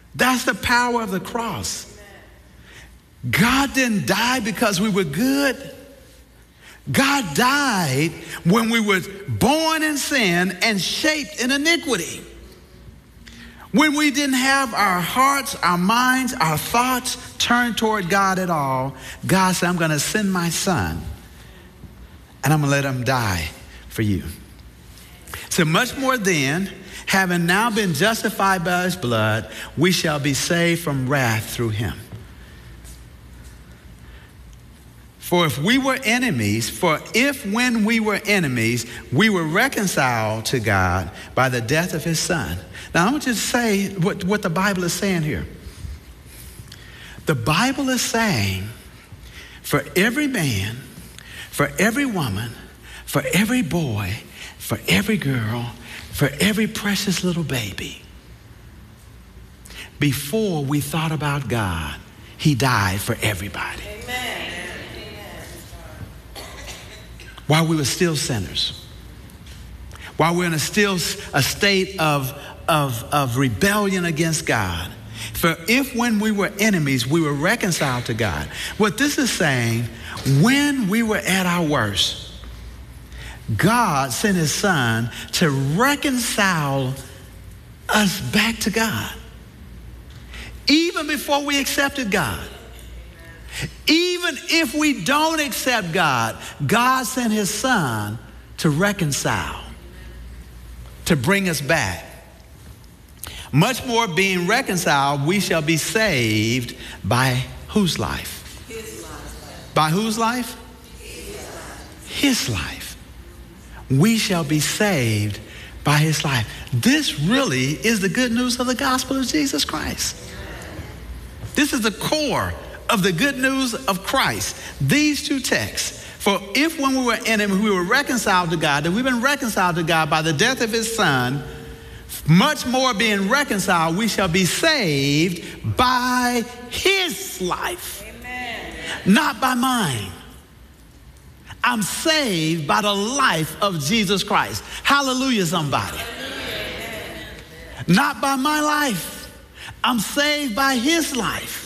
That's the power of the cross. God didn't die because we were good. God died when we were born in sin and shaped in iniquity. When we didn't have our hearts, our minds, our thoughts turned toward God at all, God said, I'm going to send my son and I'm going to let him die for you. So much more then, having now been justified by his blood, we shall be saved from wrath through him. For if when we were enemies, we were reconciled to God by the death of his son. Now, I want you to say what the Bible is saying here. The Bible is saying for every man, for every woman, for every boy, for every girl, for every precious little baby, before we thought about God, he died for everybody. Amen. While we were still sinners, while we're in a state of rebellion against God. For if when we were enemies, we were reconciled to God. What this is saying, when we were at our worst, God sent his son to reconcile us back to God. Even before we accepted God. Even if we don't accept God, God sent his son to reconcile, to bring us back. Much more being reconciled, we shall be saved by whose life? His life. By whose life? His life. We shall be saved by his life. This really is the good news of the gospel of Jesus Christ. This is the core of the good news of Christ. These two texts. For if when we were enemies, we were reconciled to God, that we've been reconciled to God by the death of his son, much more being reconciled, we shall be saved by his life. Amen. Not by mine. I'm saved by the life of Jesus Christ. Hallelujah, somebody. Amen. Not by my life. I'm saved by his life.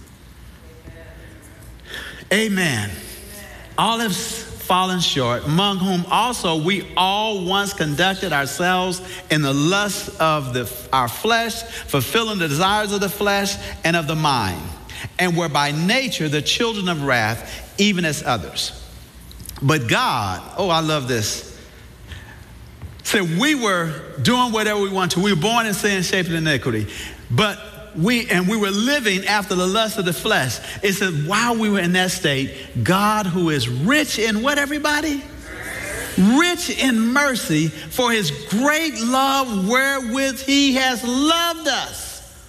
Amen. All have fallen short, among whom also we all once conducted ourselves in the lust of our flesh, fulfilling the desires of the flesh and of the mind, and were by nature the children of wrath, even as others. But God, oh, I love this, said we were doing whatever we wanted to. We were born in sin, shaped in iniquity. But we were living after the lust of the flesh. It said while we were in that state, God, who is rich in what, everybody? Rich in mercy, for his great love wherewith he has loved us.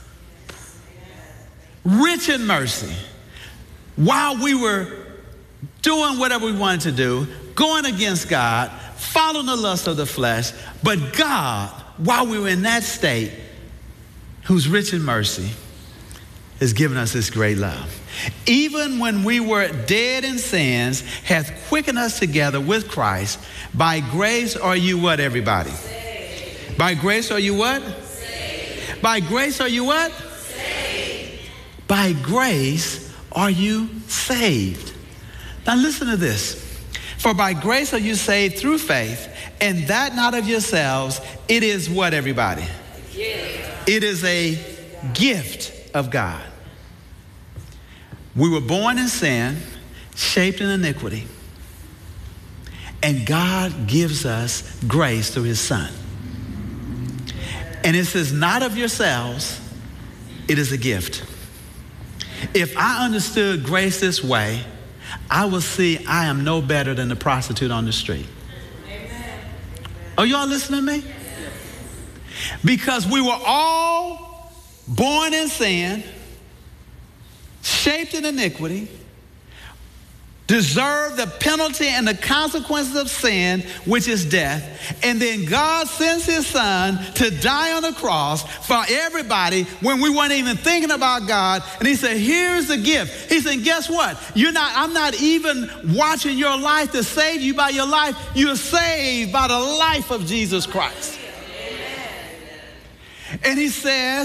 Rich in mercy. While we were doing whatever we wanted to do, going against God, following the lust of the flesh, but God, while we were in that state, who's rich in mercy, has given us this great love. Even when we were dead in sins, hath quickened us together with Christ. By grace are you what, everybody? Saved. By grace are you what? Saved. By grace are you what? Saved. By grace are you saved. Now listen to this. For by grace are you saved through faith, and that not of yourselves. It is what, everybody? Yeah. It is a gift of God. We were born in sin, shaped in iniquity, and God gives us grace through his son. And it says, not of yourselves, it is a gift. If I understood grace this way, I will see I am no better than the prostitute on the street. Amen. Are y'all listening to me? Because we were all born in sin, shaped in iniquity, deserve the penalty and the consequences of sin, which is death. And then God sends his son to die on the cross for everybody when we weren't even thinking about God. And he said, here's the gift. He said, guess what? I'm not even watching your life to save you by your life. You're saved by the life of Jesus Christ. And he says,